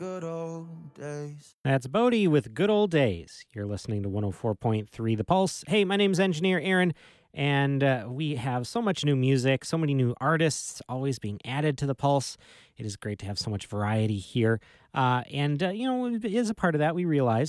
Good old days. That's Bodie with Good Old Days. You're listening to 104.3 The Pulse. Hey, my name's Engineer Aaron, and we have so much new music, so many new artists always being added to The Pulse. It is great to have so much variety here. And as a part of that, we realize